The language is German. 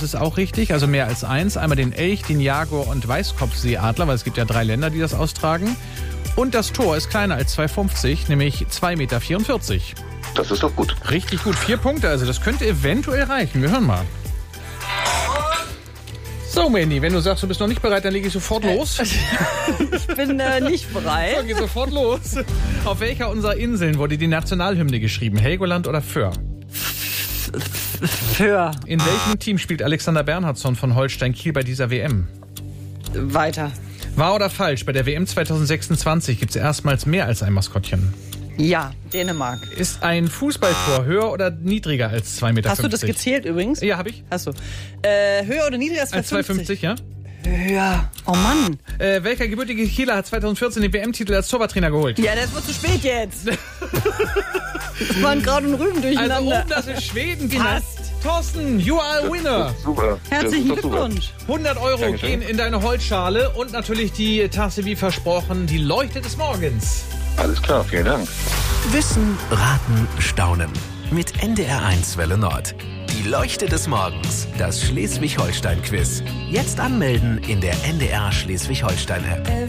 ist auch richtig, also mehr als eins. Einmal den Elch, den Jaguar und Weißkopfseeadler, weil es gibt ja 3 Länder, die das austragen. Und das Tor ist kleiner als 2,50, nämlich 2,44 Meter. Das ist doch gut. Richtig gut, 4 Punkte, also das könnte eventuell reichen. Wir hören mal. So, Mandy, wenn du sagst, du bist noch nicht bereit, dann lege ich sofort los. Ich bin nicht bereit. So, geh sofort los. Auf welcher unserer Inseln wurde die Nationalhymne geschrieben? Helgoland oder Föhr? Föhr. In welchem Team spielt Alexander Bernhardsson von Holstein Kiel bei dieser WM? Weiter. Wahr oder falsch? Bei der WM 2026 gibt es erstmals mehr als ein Maskottchen. Ja, Dänemark. Ist ein Fußballtor höher oder niedriger als 2,50 Meter? Hast du das gezählt übrigens? Ja, habe ich. Hast du. Höher oder niedriger als 2,50, ja. Höher. Oh Mann. Welcher gebürtige Kieler hat 2014 den WM-Titel als Torwarttrainer geholt? Ja, das wird zu spät jetzt. Das waren gerade Rüben durcheinander. Also oben, das ist Schweden, Passt. Thorsten, you are a winner. Super. Herzlichen Das ist doch super. Glückwunsch. 100 Euro Dankeschön. gehen in deine Holzschale und natürlich die Tasse, wie versprochen, die Leuchte des Morgens. Alles klar, vielen Dank. Wissen, raten, staunen. Mit NDR1 Welle Nord. Die Leuchte des Morgens. Das Schleswig-Holstein-Quiz. Jetzt anmelden in der NDR Schleswig-Holstein-App.